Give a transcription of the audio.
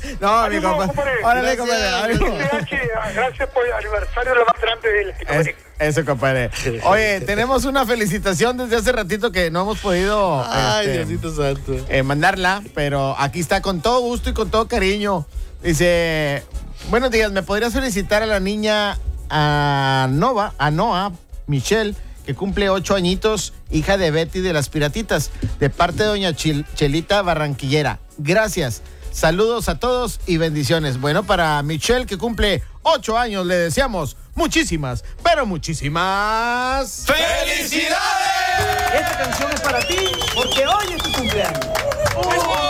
No, mi compadre. Órale, compadre. Gracias por el aniversario de lo más grande del compadre. Eso, compadre. Oye, tenemos una felicitación desde hace ratito que no hemos podido Diosito santo. Mandarla, pero aquí está con todo gusto y con todo cariño. Dice, buenos días, ¿me podrías felicitar a la niña a Noa Michelle, que cumple 8 añitos, hija de Betty de las Piratitas, de parte de doña Chelita Barranquillera? Gracias. Saludos a todos y bendiciones. Bueno, para Michelle, que cumple 8 años, le deseamos muchísimas, pero muchísimas ¡felicidades! Esta canción es para ti porque hoy es tu cumpleaños.